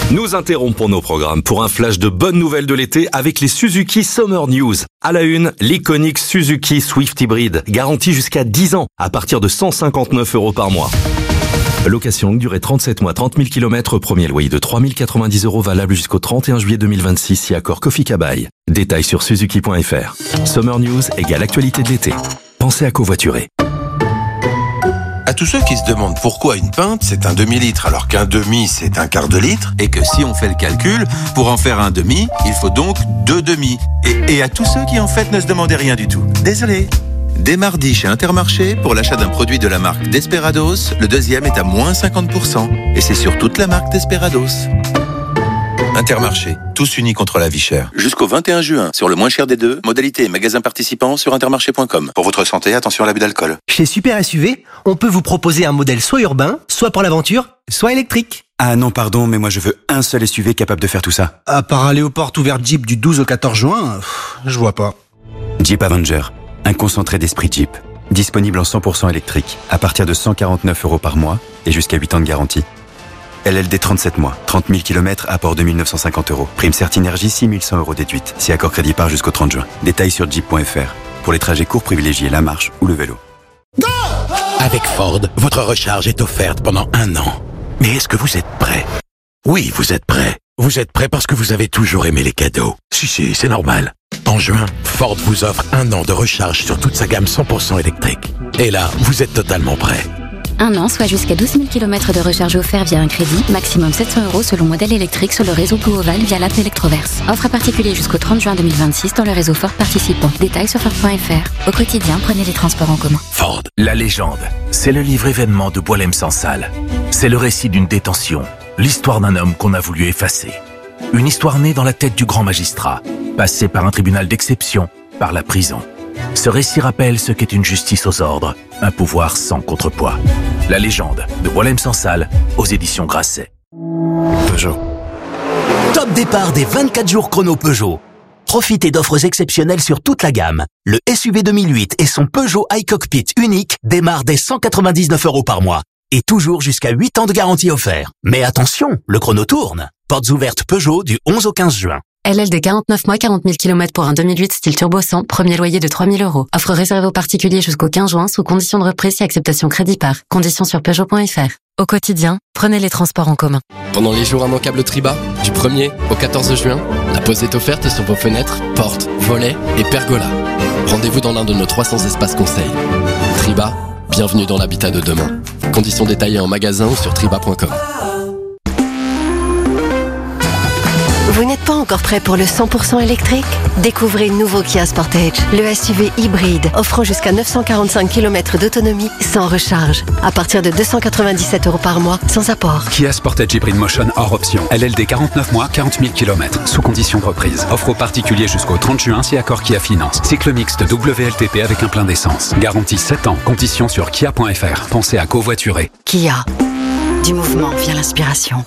Nous interrompons nos programmes pour un flash de bonnes nouvelles de l'été avec les Suzuki Summer News. À la une, l'iconique Suzuki Swift Hybrid, garantie jusqu'à 10 ans, à partir de 159 € par mois. Location longue durée 37 mois, 30 000 km, premier loyer de 3 090 € valable jusqu'au 31 juillet 2026 si accord Kofi Kabaï. Détails sur suzuki.fr. Summer News égale actualité de l'été. Pensez à covoiturer. À tous ceux qui se demandent pourquoi une pinte c'est un demi-litre alors qu'un demi c'est un quart de litre, et que si on fait le calcul, pour en faire un demi, il faut donc 2 demi. Et à tous ceux qui en fait ne se demandaient rien du tout. Désolé. Dès mardi chez Intermarché, pour l'achat d'un produit de la marque Desperados, le deuxième est à moins 50%. Et c'est sur toute la marque Desperados. Intermarché, tous unis contre la vie chère. Jusqu'au 21 juin, sur le moins cher des deux, modalité et magasin participants sur intermarché.com. Pour votre santé, attention à l'abus d'alcool. Chez Super SUV, on peut vous proposer un modèle soit urbain, soit pour l'aventure, soit électrique. Ah non, pardon, mais moi je veux un seul SUV capable de faire tout ça. À part aller aux portes ouvertes Jeep du 12 au 14 juin, je vois pas. Jeep Avenger, un concentré d'esprit Jeep. Disponible en 100% électrique, à partir de 149 € par mois et jusqu'à 8 ans de garantie. LLD 37 mois, 30 000 km, apport 2 950 €. Prime Certinergie, 6 100 € déduite, si accord crédit part jusqu'au 30 juin. Détails sur jeep.fr. Pour les trajets courts, privilégiez la marche ou le vélo. Avec Ford, votre recharge est offerte pendant 1 an. Mais est-ce que vous êtes prêt? Oui, vous êtes prêt. Vous êtes prêt parce que vous avez toujours aimé les cadeaux. Si, c'est normal. En juin, Ford vous offre 1 an de recharge sur toute sa gamme 100% électrique. Et là, vous êtes totalement prêt. 1 an, soit jusqu'à 12 000 km de recharge offert via un crédit, maximum 700 € selon modèle électrique sur le réseau Blue Oval via l'app Electroverse. Offre à particulier jusqu'au 30 juin 2026 dans le réseau Ford participant. Détails sur Ford.fr. Au quotidien, prenez les transports en commun. Ford. La légende, c'est le livre événement de Boilem-Sansal. C'est le récit d'une détention, l'histoire d'un homme qu'on a voulu effacer. Une histoire née dans la tête du grand magistrat, passé par un tribunal d'exception, par la prison. Ce récit rappelle ce qu'est une justice aux ordres, un pouvoir sans contrepoids. La légende de Boilem-Sansal aux éditions Grasset. Peugeot. Top départ des 24 jours chrono Peugeot. Profitez d'offres exceptionnelles sur toute la gamme. Le SUV 2008 et son Peugeot iCockpit unique démarrent dès 199 € par mois. Et toujours jusqu'à 8 ans de garantie offert. Mais attention, le chrono tourne. Portes ouvertes Peugeot du 11 au 15 juin. LLD 49 mois, 40 000 km pour un 2008 style Turbo 100, premier loyer de 3 000 €. Offre réservée aux particuliers jusqu'au 15 juin sous condition de reprise et acceptation crédit par. Conditions sur Peugeot.fr. Au quotidien, prenez les transports en commun. Pendant les jours immanquables Triba, du 1er au 14 juin, la pause est offerte sur vos fenêtres, portes, volets et pergolas. Rendez-vous dans l'un de nos 300 espaces conseils. Triba, bienvenue dans l'habitat de demain. Conditions détaillées en magasin ou sur triba.com. Vous n'êtes pas encore prêt pour le 100% électrique? Découvrez le nouveau Kia Sportage, le SUV hybride, offrant jusqu'à 945 km d'autonomie sans recharge. À partir de 297 € par mois, sans apport. Kia Sportage Hybrid Motion hors option. LLD 49 mois, 40 000 km, sous condition de reprise. Offre aux particuliers jusqu'au 30 juin si accord Kia Finance. Cycle mixte WLTP avec un plein d'essence. Garantie 7 ans. Conditions sur kia.fr. Pensez à covoiturer. Kia. Du mouvement vient l'inspiration.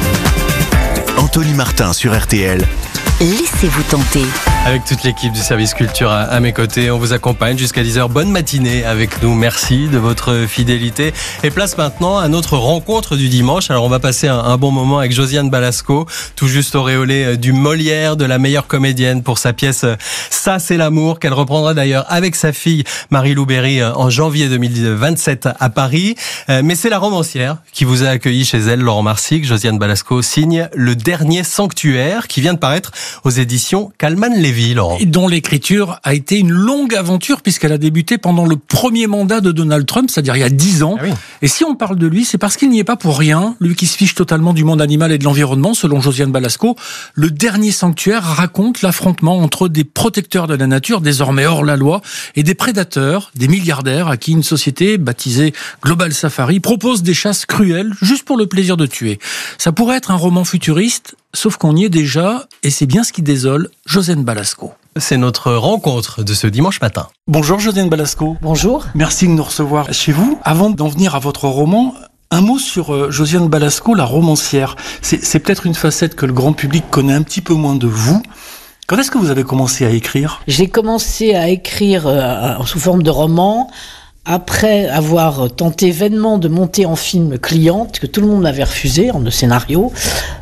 Anthony Martin sur RTL. Laissez-vous tenter. Avec toute l'équipe du service culture à mes côtés, on vous accompagne jusqu'à 10h. Bonne matinée avec nous. Merci de votre fidélité. Et place maintenant à notre rencontre du dimanche. Alors on va passer un bon moment avec Josiane Balasco, tout juste auréolée du Molière de la meilleure comédienne pour sa pièce Ça c'est l'amour, qu'elle reprendra d'ailleurs avec sa fille Marie-Lou Berry en janvier 2027 à Paris. Mais c'est la romancière qui vous a accueilli chez elle, Laurent Marsic. Josiane Balasco signe Le Dernier Sanctuaire qui vient de paraître aux éditions Calman-Lévy, Laurent. Et dont l'écriture a été une longue aventure puisqu'elle a débuté pendant le premier mandat de Donald Trump, c'est-à-dire il y a 10 ans. Ah oui. Et si on parle de lui, c'est parce qu'il n'y est pas pour rien. Lui qui se fiche totalement du monde animal et de l'environnement, selon Josiane Balasco, Le Dernier Sanctuaire raconte l'affrontement entre des protecteurs de la nature, désormais hors la loi, et des prédateurs, des milliardaires à qui une société baptisée Global Safari propose des chasses cruelles juste pour le plaisir de tuer. Ça pourrait être un roman futuriste, sauf qu'on y est déjà, et c'est bien ce qui désole Josiane Balasco. C'est notre rencontre de ce dimanche matin. Bonjour Josiane Balasco. Bonjour. Merci de nous recevoir chez vous. Avant d'en venir à votre roman, un mot sur Josiane Balasco, la romancière. C'est peut-être une facette que le grand public connaît un petit peu moins de vous. Quand est-ce que vous avez commencé à écrire ? J'ai commencé à écrire sous forme de roman après avoir tenté vainement de monter en film Cliente, que tout le monde m'avait refusé, en scénario.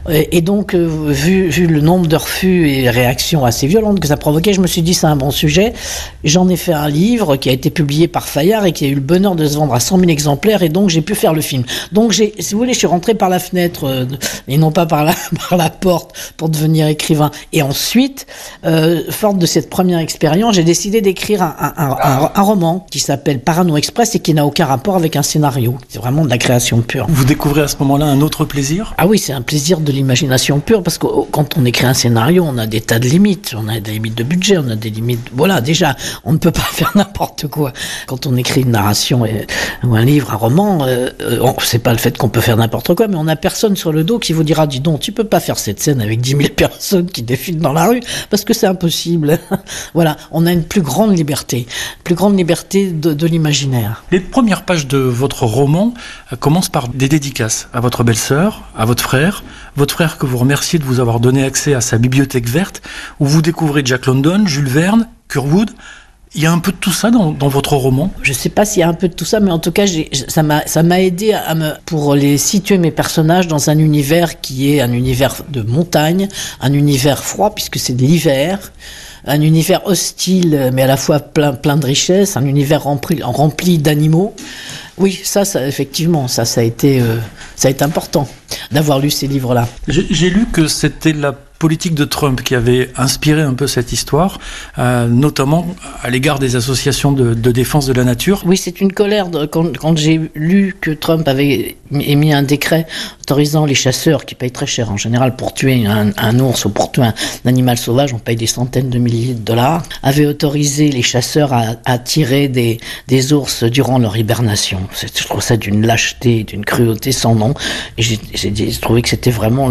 Et donc, vu le nombre de refus et réactions assez violentes que ça provoquait, je me suis dit c'est un bon sujet. J'en ai fait un livre qui a été publié par Fayard et qui a eu le bonheur de se vendre à 100 000 exemplaires, et donc j'ai pu faire le film. Donc si vous voulez, je suis rentré par la fenêtre et non pas par la porte pour devenir écrivain. Et ensuite, forte de cette première expérience, j'ai décidé d'écrire un roman qui s'appelle Parano Express et qui n'a aucun rapport avec un scénario. C'est vraiment de la création pure. Vous découvrez à ce moment-là un autre plaisir ? Ah oui, c'est un plaisir de l'imagination pure, parce que quand on écrit un scénario, on a des tas de limites. On a des limites de budget, on a des limites... Voilà, déjà, on ne peut pas faire n'importe quoi. Quand on écrit une narration ou un livre, un roman, c'est pas le fait qu'on peut faire n'importe quoi, mais on n'a personne sur le dos qui vous dira, dis donc, tu peux pas faire cette scène avec 10 000 personnes qui défilent dans la rue, parce que c'est impossible. Voilà, on a une plus grande liberté de l'imaginaire. Les premières pages de votre roman commencent par des dédicaces à votre belle-sœur, à votre frère que vous remerciez de vous avoir donné accès à sa bibliothèque verte, où vous découvrez Jack London, Jules Verne, Curwood. Il y a un peu de tout ça dans votre roman ? Je sais pas s'il y a un peu de tout ça, mais en tout cas, ça m'a aidé pour les situer mes personnages dans un univers qui est un univers de montagne, un univers froid puisque c'est de l'hiver, un univers hostile mais à la fois plein de richesses, un univers rempli d'animaux. Oui, ça effectivement, ça a été important d'avoir lu ces livres-là. J'ai lu que c'était la politique de Trump qui avait inspiré un peu cette histoire, notamment à l'égard des associations de défense de la nature. Oui, c'est une colère quand j'ai lu que Trump avait émis un décret autorisant les chasseurs, qui payent très cher en général pour tuer un ours ou pour tuer un animal sauvage, on paye des centaines de milliers de dollars, avait autorisé les chasseurs à tirer des ours durant leur hibernation. Je trouve ça d'une lâcheté, d'une cruauté sans nom. Et j'ai trouvé que c'était vraiment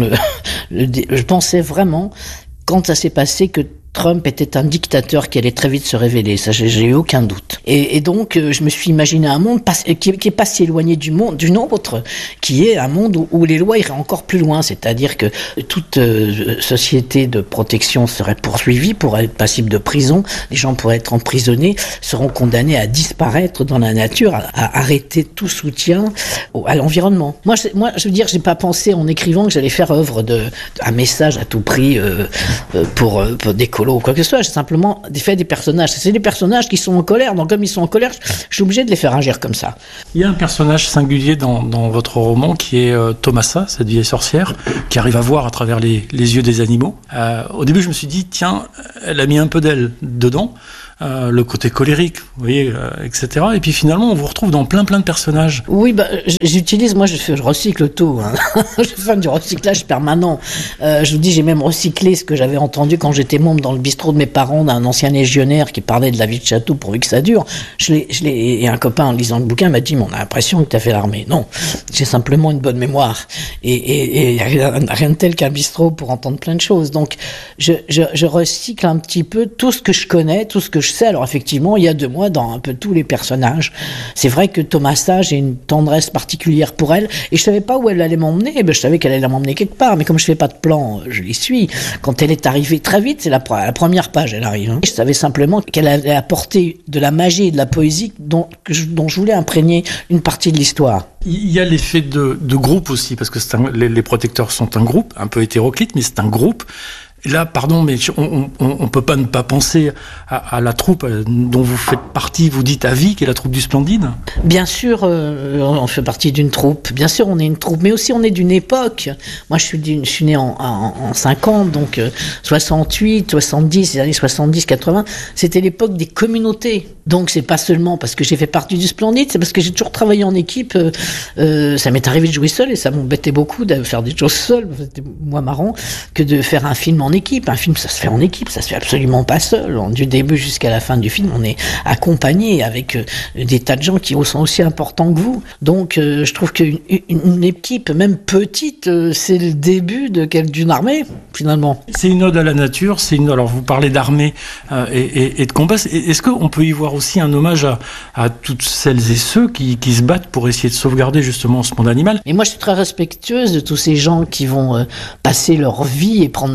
je pensais vraiment, quand ça s'est passé, que Trump était un dictateur qui allait très vite se révéler, ça j'ai eu aucun doute. Et donc je me suis imaginé un monde qui est pas si éloigné du nôtre, qui est un monde où les lois iraient encore plus loin, c'est-à-dire que toute société de protection serait poursuivie, pourrait être passible de prison, les gens pourraient être emprisonnés, seront condamnés à disparaître dans la nature, à arrêter tout soutien à l'environnement. Moi je veux dire, j'ai pas pensé en écrivant que j'allais faire œuvre un message à tout prix pour des colons ou quoi que ce soit. J'ai simplement fait des personnages. C'est des personnages qui sont en colère, donc comme ils sont en colère, je suis obligé de les faire agir comme ça. Il y a un personnage singulier dans votre roman qui est Thomasa, cette vieille sorcière, qui arrive à voir à travers les yeux des animaux. Au début, je me suis dit, tiens, elle a mis un peu d'elle dedans. Le côté colérique, vous voyez, etc. Et puis finalement, on vous retrouve dans plein de personnages. Oui, j'utilise, moi je recycle tout. Hein. Je fais du recyclage permanent. Je vous dis, j'ai même recyclé ce que j'avais entendu quand j'étais membre dans le bistrot de mes parents d'un ancien légionnaire qui parlait de la vie de château pourvu que ça dure. Et un copain, en lisant le bouquin, m'a dit, mais on a l'impression que tu as fait l'armée. Non, j'ai simplement une bonne mémoire. Et il n'y a rien de tel qu'un bistrot pour entendre plein de choses. Donc, je recycle un petit peu tout ce que je connais, tout ce que je sais. Alors effectivement, il y a de moi dans un peu tous les personnages. C'est vrai que Thomasa, j'ai une tendresse particulière pour elle, et je savais pas où elle allait m'emmener. Je savais qu'elle allait m'emmener quelque part, mais comme je fais pas de plan, je l'y suis. Quand elle est arrivée très vite, c'est la première page, elle arrive. Hein. Je savais simplement qu'elle allait apporter de la magie et de la poésie dont je voulais imprégner une partie de l'histoire. Il y a l'effet de groupe aussi, parce que les protecteurs sont un groupe, un peu hétéroclite, mais c'est un groupe. Et là, pardon, mais on peut pas ne pas penser à la troupe dont vous faites partie, vous dites à vie, qui est la troupe du Splendide. Bien sûr, on fait partie d'une troupe. Bien sûr, on est une troupe, mais aussi on est d'une époque. Moi, je suis né en 50, donc 68, 70, les années 70, 80, c'était l'époque des communautés. Donc, c'est pas seulement parce que j'ai fait partie du Splendide, c'est parce que j'ai toujours travaillé en équipe. Ça m'est arrivé de jouer seul et ça m'embêtait beaucoup de faire des choses seul. C'était moins marrant que de faire un film en équipe. Un film, ça se fait en équipe, ça se fait absolument pas seul. Du début jusqu'à la fin du film, on est accompagné avec des tas de gens qui sont aussi importants que vous. Donc, je trouve qu'une équipe, même petite, c'est le début d'une armée, finalement. C'est une ode à la nature, alors vous parlez d'armée et de combat. Est-ce qu'on peut y voir aussi un hommage à toutes celles et ceux qui se battent pour essayer de sauvegarder justement ce monde animal? Et moi, je suis très respectueuse de tous ces gens qui vont passer leur vie et prendre des risques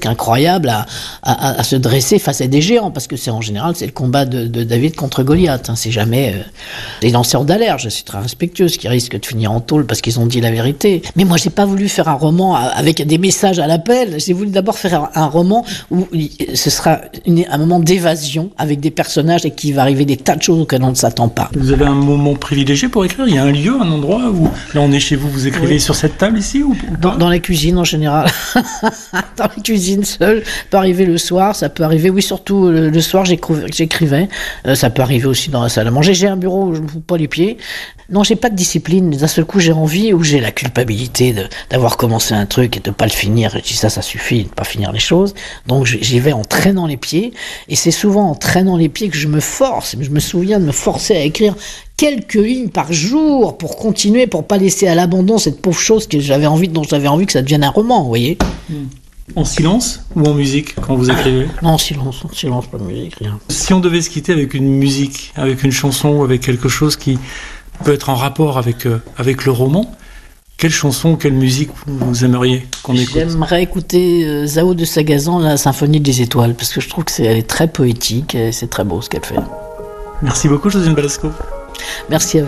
presque incroyable à se dresser face à des géants, parce que en général, c'est le combat de David contre Goliath. C'est jamais les lanceurs d'alerte, je suis très respectueuse, qui risquent de finir en tôle parce qu'ils ont dit la vérité. Mais moi, j'ai pas voulu faire un roman avec des messages à l'appel. J'ai voulu d'abord faire un roman où ce sera un moment d'évasion avec des personnages et qu'il va arriver des tas de choses auxquelles on ne s'attend pas. Vous avez un moment privilégié pour écrire? Il y a un lieu, un endroit où, là on est chez vous, vous écrivez sur cette table ici ou dans la cuisine en général. Dans la cuisine seule. Ça peut arriver le soir, ça peut arriver, oui, surtout le soir j'écrivais. Ça peut arriver aussi dans la salle à manger. J'ai un bureau où je ne me fous pas les pieds. Non, j'ai pas de discipline. D'un seul coup, j'ai envie ou j'ai la culpabilité d'avoir commencé un truc et de pas le finir. Je dis ça suffit de pas finir les choses. Donc j'y vais en traînant les pieds. Et c'est souvent en traînant les pieds que je me force. Je me souviens de me forcer à écrire quelques lignes par jour pour continuer, pour pas laisser à l'abandon cette pauvre chose dont j'avais envie que ça devienne un roman, vous voyez. En silence ou en musique quand vous écrivez? Non, en silence, pas de musique, rien. Si on devait se quitter avec une musique, avec une chanson ou avec quelque chose qui peut être en rapport avec le roman, quelle chanson, quelle musique vous aimeriez qu'on écoute? J'aimerais écouter Zao de Sagazan, la Symphonie des étoiles, parce que je trouve qu'elle est très poétique et c'est très beau ce qu'elle fait. Merci beaucoup, Joselyne Balasco. Merci à vous.